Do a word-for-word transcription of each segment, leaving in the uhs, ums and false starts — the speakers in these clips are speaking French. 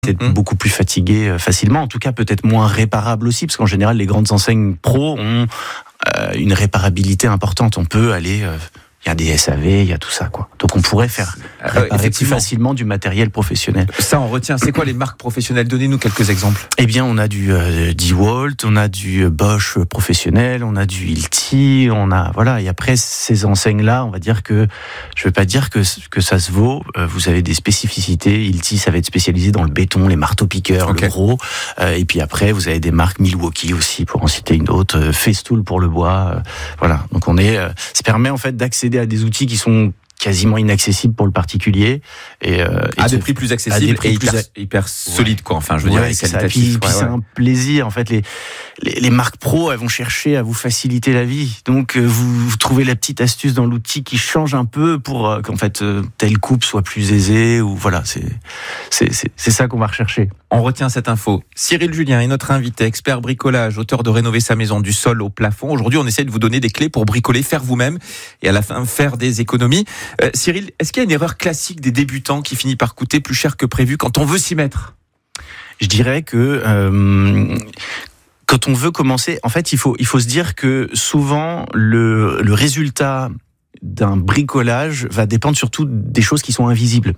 Peut-être mmh. beaucoup plus fatigué euh, facilement, en tout cas peut-être moins réparable aussi, parce qu'en général les grandes enseignes pro ont euh, une réparabilité importante. On peut aller, euh, il y a des S A V, il y a tout ça, quoi. Donc on pourrait faire réparer euh, plus facilement du matériel professionnel. Ça on retient. C'est quoi les marques professionnelles? Donnez-nous quelques exemples. Eh bien on a du euh, DeWalt, on a du Bosch professionnel, on a du Hilti, on a voilà. Et après ces enseignes-là, on va dire que je vais pas dire que que ça se vaut. Euh, vous avez des spécificités. Hilti, ça va être spécialisé dans le béton, les marteaux-piqueurs, okay. le gros. Euh, et puis après, vous avez des marques Milwaukee aussi, pour en citer une autre. Euh, Festool pour le bois. Euh, voilà. Donc on est. Euh, ça permet en fait d'accéder à des outils qui sont quasiment inaccessible pour le particulier et, euh, et à des prix plus accessibles prix et plus hyper, a... hyper solides, quoi. Enfin, je veux ouais, dire, c'est qualitatif. Puis, ouais, puis ouais. c'est un plaisir. En fait, les, les les marques pro, elles vont chercher à vous faciliter la vie. Donc, euh, vous, vous trouvez la petite astuce dans l'outil qui change un peu pour euh, qu'en fait euh, telle coupe soit plus aisée ou voilà. C'est c'est c'est, c'est ça qu'on va rechercher. On retient cette info. Cyril Julien est notre invité, expert bricolage, auteur de Rénover sa maison du sol au plafond. Aujourd'hui, on essaie de vous donner des clés pour bricoler, faire vous-même et à la fin faire des économies. Euh, Cyril, est-ce qu'il y a une erreur classique des débutants qui finit par coûter plus cher que prévu quand on veut s'y mettre? Je dirais que euh, quand on veut commencer, en fait, il faut il faut se dire que souvent le le résultat d'un bricolage va dépendre surtout des choses qui sont invisibles.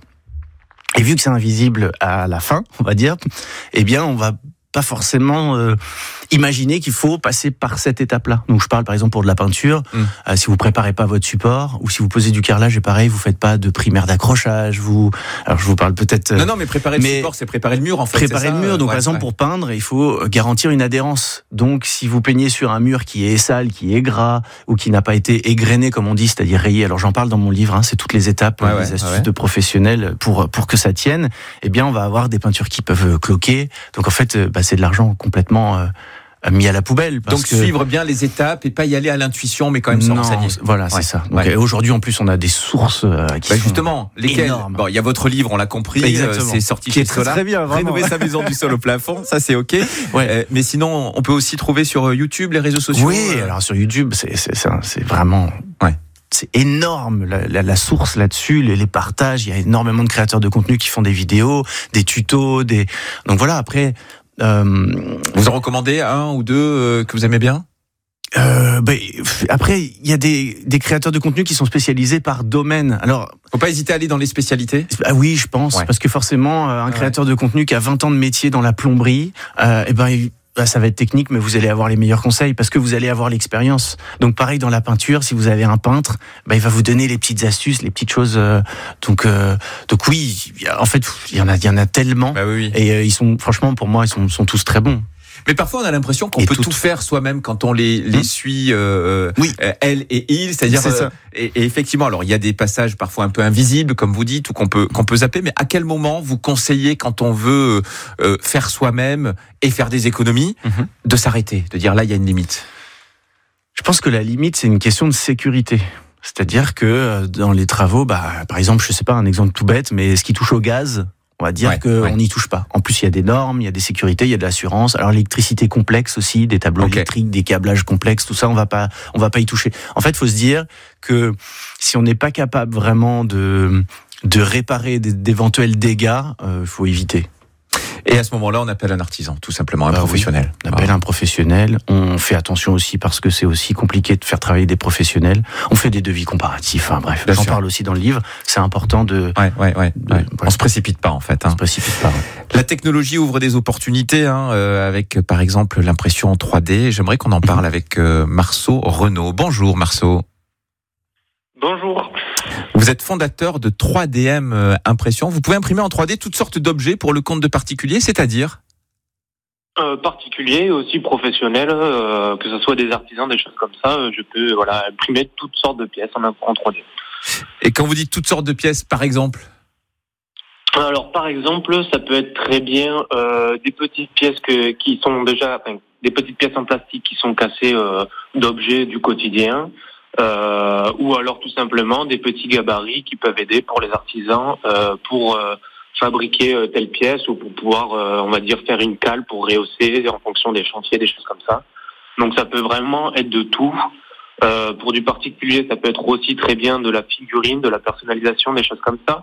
Et vu que c'est invisible à la fin, on va dire, eh bien, on va pas forcément euh, imaginer qu'il faut passer par cette étape-là. Donc, je parle par exemple pour de la peinture. Mmh. Euh, si vous préparez pas votre support, ou si vous posez du carrelage, et pareil, vous faites pas de primaire d'accrochage. Vous, alors je vous parle peut-être. Euh, non, non, mais préparer le support, c'est préparer le mur, en fait. Préparer le mur. Donc, ouais, par exemple, ouais. pour peindre, il faut garantir une adhérence. Donc, si vous peignez sur un mur qui est sale, qui est gras, ou qui n'a pas été égrené, comme on dit, c'est-à-dire rayé. Alors, j'en parle dans mon livre. Hein, c'est toutes les étapes, ouais, les ouais, astuces ouais. de professionnels pour pour que ça tienne. Eh bien, on va avoir des peintures qui peuvent cloquer. Donc, en fait, bah, c'est de l'argent complètement euh, mis à la poubelle. Parce Donc que... suivre bien les étapes et pas y aller à l'intuition, mais quand même s'en renseigner. Voilà, ouais. c'est ça. Donc, ouais. Aujourd'hui, en plus, on a des sources euh, qui bah sont justement, lesquelles énormes. Bon, il y a votre livre, on l'a compris. Exactement. Euh, c'est sorti qui chez est très, Solar. très bien, vraiment. Rénover sa maison du sol au plafond, ça c'est ok. Ouais. Euh, mais sinon, on peut aussi trouver sur YouTube, les réseaux sociaux. Oui, euh... alors sur YouTube, c'est c'est c'est, c'est vraiment. Ouais. C'est énorme la, la, la source là-dessus, les, les partages. Il y a énormément de créateurs de contenu qui font des vidéos, des tutos, des. Donc voilà. Après. Euh, vous en recommandez un ou deux euh, que vous aimez bien? Euh, ben, après, il y a des, des créateurs de contenu qui sont spécialisés par domaine. Alors, faut pas hésiter à aller dans les spécialités. Ah oui, je pense, ouais. Parce que forcément, un créateur ouais. de contenu qui a vingt ans de métier dans la plomberie, euh, et ben. Il, ça va être technique, mais vous allez avoir les meilleurs conseils parce que vous allez avoir l'expérience. Donc pareil dans la peinture, si vous avez un peintre, bah, il va vous donner les petites astuces, les petites choses. Euh, donc euh, donc oui, en fait, il y en a, il y en a tellement. Bah oui, oui. Et euh, ils sont, franchement, pour moi, ils sont, sont tous très bons. Mais parfois, on a l'impression qu'on et peut tout, tout faire soi-même quand on les, les mmh. suit, euh, oui. euh, elle et il, c'est-à-dire, c'est euh, et, et effectivement, alors il y a des passages parfois un peu invisibles, comme vous dites, ou qu'on peut qu'on peut zapper. Mais à quel moment vous conseillez, quand on veut euh, faire soi-même et faire des économies, mmh. de s'arrêter, de dire là, il y a une limite? Je pense que la limite, c'est une question de sécurité. C'est-à-dire que dans les travaux, bah, par exemple, je sais pas, un exemple tout bête, mais ce qui touche au gaz. On va dire ouais, qu'on ouais. n'y touche pas. En plus, il y a des normes, il y a des sécurités, il y a de l'assurance. Alors, l'électricité complexe aussi, des tableaux okay. électriques, des câblages complexes, tout ça, on va pas, on va pas y toucher. En fait, il faut se dire que si on n'est pas capable vraiment de, de réparer d'éventuels dégâts, il euh, faut éviter. Et à ce moment-là, on appelle un artisan, tout simplement, un bah professionnel. Oui, on appelle ah. un professionnel. On fait attention aussi parce que c'est aussi compliqué de faire travailler des professionnels. On fait des devis comparatifs. Hein, bref, j'en parle aussi dans le livre. C'est important de. Ouais, ouais, ouais. de, ouais. On se précipite pas en fait. Hein. On se précipite pas. Ouais. La technologie ouvre des opportunités, hein, euh, avec par exemple l'impression en trois D. J'aimerais qu'on en parle avec euh, Marceau Renaud. Bonjour Marceau. Bonjour. Vous êtes fondateur de trois D M Impression. Vous pouvez imprimer en trois D toutes sortes d'objets pour le compte de particuliers, c'est-à-dire euh, particuliers, aussi professionnels, euh, que ce soit des artisans, des choses comme ça. Euh, je peux voilà imprimer toutes sortes de pièces en, en trois D. Et quand vous dites toutes sortes de pièces, par exemple? Alors, par exemple, ça peut être très bien euh, des petites pièces que, qui sont déjà, enfin, des petites pièces en plastique qui sont cassées euh, d'objets du quotidien. Euh, ou alors tout simplement des petits gabarits qui peuvent aider pour les artisans euh, pour euh, fabriquer euh, telle pièce ou pour pouvoir, euh, on va dire, faire une cale pour rehausser en fonction des chantiers, des choses comme ça. Donc ça peut vraiment être de tout. Euh, pour du particulier, ça peut être aussi très bien de la figurine, de la personnalisation, des choses comme ça.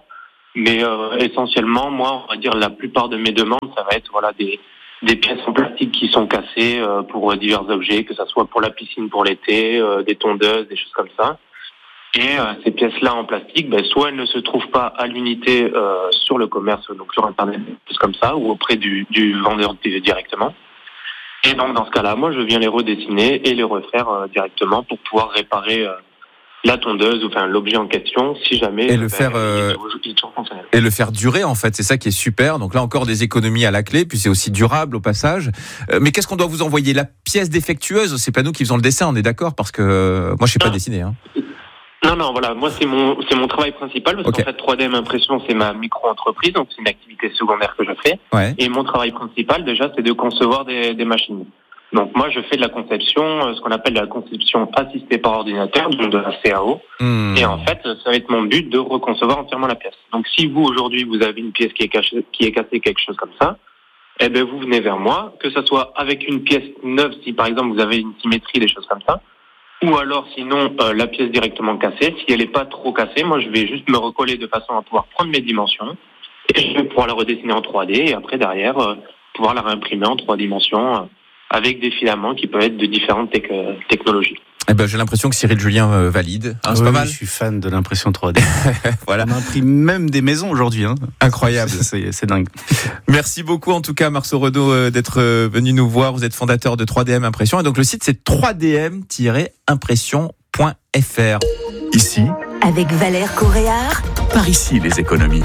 Mais euh, essentiellement, moi, on va dire la plupart de mes demandes, ça va être voilà des des pièces en plastique qui sont cassées euh, pour divers objets, que ça soit pour la piscine pour l'été, euh, des tondeuses, des choses comme ça. Et euh, ces pièces-là en plastique, ben, soit elles ne se trouvent pas à l'unité euh, sur le commerce, donc sur Internet, des choses comme ça, ou auprès du, du vendeur directement. Et donc dans ce cas-là, moi, je viens les redessiner et les refaire euh, directement pour pouvoir réparer euh, la tondeuse, ou enfin l'objet en question, si jamais et le ben, faire euh, il est toujours fonctionnel. Et le faire durer, en fait, c'est ça qui est super. Donc là encore des économies à la clé, puis c'est aussi durable au passage. Euh, mais qu'est-ce qu'on doit vous envoyer? La pièce défectueuse, c'est pas nous qui faisons le dessin, on est d'accord? Parce que euh, moi je sais pas dessiner. Hein. Non, non, voilà, moi c'est mon c'est mon travail principal, parce okay. qu'en fait trois D M Impression c'est ma micro-entreprise, donc c'est une activité secondaire que je fais. Ouais. Et mon travail principal déjà c'est de concevoir des, des machines. Donc moi je fais de la conception, ce qu'on appelle la conception assistée par ordinateur, donc de la C A O. Mmh. Et en fait ça va être mon but de reconcevoir entièrement la pièce. Donc si vous aujourd'hui vous avez une pièce qui est cachée, qui est cassée, quelque chose comme ça, eh ben vous venez vers moi, que ça soit avec une pièce neuve, si par exemple vous avez une symétrie, des choses comme ça, ou alors sinon euh, la pièce directement cassée. Si elle n'est pas trop cassée, moi je vais juste me recoller de façon à pouvoir prendre mes dimensions et je vais pouvoir la redessiner en trois D et après derrière euh, pouvoir la réimprimer en trois dimensions. Euh, avec des filaments qui peuvent être de différentes tec- technologies. Eh ben, j'ai l'impression que Cyril Julien euh, valide. Hein, c'est oui, pas mal. Je suis fan de l'impression trois D. Voilà. On imprime même des maisons aujourd'hui. Hein. Incroyable. C'est, c'est dingue. Merci beaucoup en tout cas, Marceau Renaud, euh, d'être euh, venu nous voir. Vous êtes fondateur de trois D M Impression. Et donc le site, c'est trois d m tiret impression point f r. Ici, avec Valère Coréard. Par ici les économies.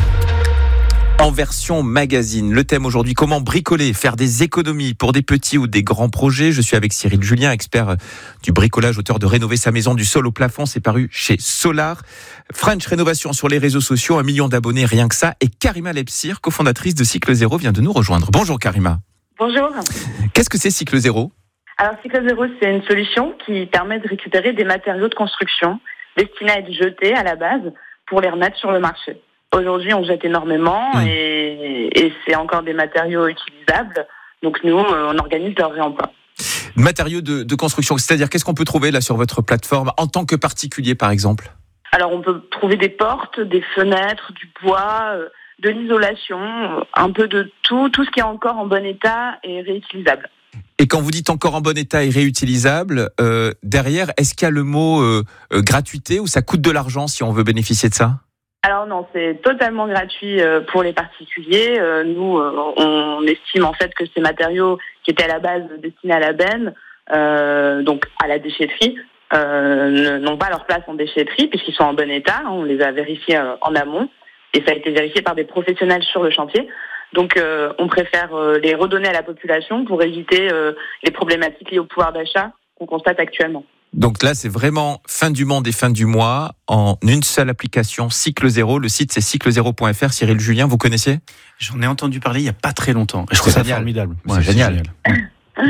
En version magazine, le thème aujourd'hui, comment bricoler, faire des économies pour des petits ou des grands projets. Je suis avec Cyril Julien, expert du bricolage, auteur de Rénover sa maison du sol au plafond. C'est paru chez Solar. French Rénovation sur les réseaux sociaux, un million d'abonnés, rien que ça. Et Karima Lepsir, cofondatrice de Cycle Zéro, vient de nous rejoindre. Bonjour Karima. Bonjour. Qu'est-ce que c'est Cycle Zéro ? Alors Cycle Zéro, c'est une solution qui permet de récupérer des matériaux de construction destinés à être jetés à la base pour les remettre sur le marché. Aujourd'hui, on jette énormément mmh. et, et c'est encore des matériaux utilisables. Donc nous, on organise leur réemploi. Matériaux de, de construction, c'est-à-dire qu'est-ce qu'on peut trouver là sur votre plateforme en tant que particulier, par exemple ? Alors, on peut trouver des portes, des fenêtres, du bois, de l'isolation, un peu de tout, tout ce qui est encore en bon état et réutilisable. Et quand vous dites encore en bon état et réutilisable, euh, derrière, est-ce qu'il y a le mot euh, euh, gratuité ou ça coûte de l'argent si on veut bénéficier de ça ? Alors non, c'est totalement gratuit pour les particuliers. Nous, on estime en fait que ces matériaux qui étaient à la base destinés à la benne, euh, donc à la déchetterie, euh, n'ont pas leur place en déchetterie puisqu'ils sont en bon état. On les a vérifiés en amont et ça a été vérifié par des professionnels sur le chantier. Donc euh, on préfère les redonner à la population pour éviter euh, les problématiques liées au pouvoir d'achat qu'on constate actuellement. Donc là, c'est vraiment fin du monde et fin du mois en une seule application, Cycle Zéro. Le site, c'est cycle zéro point f r. Cyril Julien, vous connaissiez ? J'en ai entendu parler il n'y a pas très longtemps. Je trouve ça formidable. Ouais, c'est génial. génial.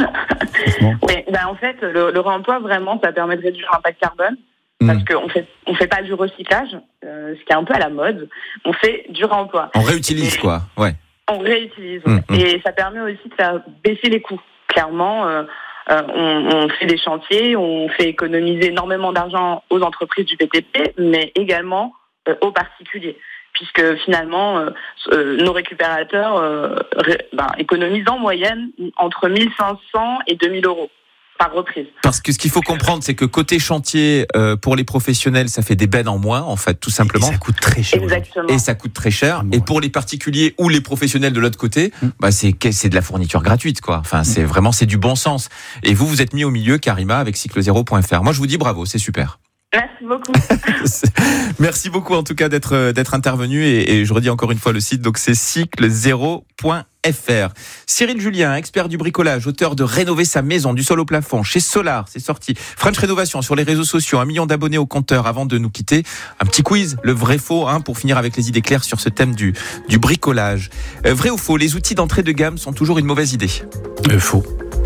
Oui, ben en fait, le, le réemploi, vraiment, ça permet de réduire l'impact carbone. Mmh. Parce qu'on fait, on fait pas du recyclage, euh, ce qui est un peu à la mode. On fait du réemploi. On réutilise, et, quoi. Ouais. On réutilise. Mmh. Et ça permet aussi de faire baisser les coûts. Clairement, euh, Euh, on, on fait des chantiers, on fait économiser énormément d'argent aux entreprises du B T P, mais également euh, aux particuliers, puisque finalement, euh, euh, nos récupérateurs euh, ré, ben, économisent en moyenne entre mille cinq cents et deux mille euros par reprise. Parce que ce qu'il faut comprendre, c'est que côté chantier, euh, pour les professionnels, ça fait des bennes en moins, en fait, tout simplement. Et ça coûte très cher. Exactement. Et ça coûte très cher. Et pour les particuliers ou les professionnels de l'autre côté, mmh. bah c'est c'est de la fourniture gratuite, quoi. Enfin, c'est mmh. vraiment c'est du bon sens. Et vous, vous êtes mis au milieu, Karima, avec cycle zéro point f r. Moi, je vous dis bravo, c'est super. Merci beaucoup. Merci beaucoup en tout cas d'être d'être intervenu et, et je redis encore une fois le site, donc c'est cycle zéro point f r. Cyril Julien, expert du bricolage, auteur de Rénover sa maison du sol au plafond chez Solar, c'est sorti. French Rénovation sur les réseaux sociaux, un million d'abonnés au compteur. Avant de nous quitter, un petit quiz, le vrai faux, hein, pour finir avec les idées claires sur ce thème du du bricolage. Euh, vrai ou faux, les outils d'entrée de gamme sont toujours une mauvaise idée ? euh, Faux.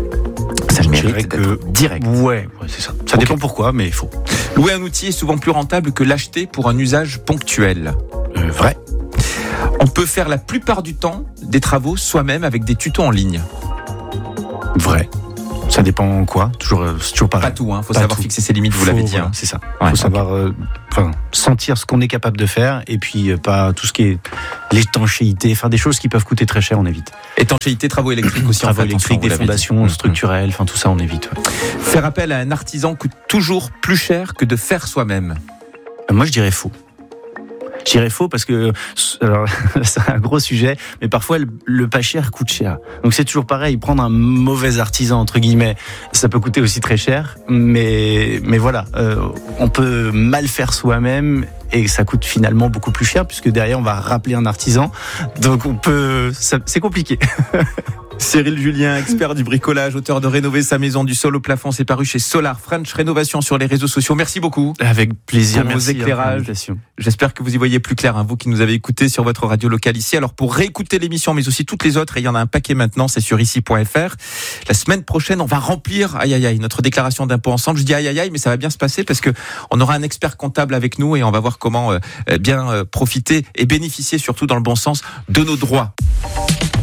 Ça mérite que direct. Ouais, ouais, c'est ça. Ça okay. dépend pourquoi, mais il faut. Louer un outil est souvent plus rentable que l'acheter pour un usage ponctuel. Euh, vrai. On peut faire la plupart du temps des travaux soi-même avec des tutos en ligne. Vrai. Ça dépend quoi, toujours, c'est toujours pareil. Pas tout, hein. Faut Pas savoir tout. fixer ses limites, vous Faut, l'avez dit. voilà, Hein. c'est ça. Ouais, Faut ok. savoir, euh, enfin, sentir ce qu'on est capable de faire et puis euh, pas tout ce qui est l'étanchéité, enfin des choses qui peuvent coûter très cher, on évite. Étanchéité, travaux électriques aussi. Travaux en fait, électriques, attention, des vous l'avez dit. fondations Mmh, structurelles, enfin tout ça, on évite. Ouais. mmh. Faire appel à un artisan coûte toujours plus cher que de faire soi-même. Euh, Moi, je dirais faux. Je dirais faux parce que alors, c'est un gros sujet, mais parfois le, le pas cher coûte cher. Donc c'est toujours pareil, prendre un mauvais artisan entre guillemets, ça peut coûter aussi très cher. Mais mais voilà, euh, on peut mal faire soi-même et ça coûte finalement beaucoup plus cher puisque derrière on va rappeler un artisan. Donc on peut, ça, c'est compliqué. Cyril Julien, expert du bricolage, auteur de Rénover sa maison du sol au plafond, c'est paru chez Solar French Rénovation sur les réseaux sociaux. Merci beaucoup. Avec plaisir. Pour vos Merci éclairages. pour l'invitation. J'espère que vous y voyez plus clair, hein, vous qui nous avez écoutés sur votre radio locale ici. Alors pour réécouter l'émission, mais aussi toutes les autres, et il y en a un paquet maintenant, c'est sur ici point f r. La semaine prochaine, on va remplir, aïe aïe aïe, notre déclaration d'impôt ensemble. Je dis aïe aïe aïe, mais ça va bien se passer parce que on aura un expert comptable avec nous et on va voir comment euh, bien euh, profiter et bénéficier surtout dans le bon sens de nos droits.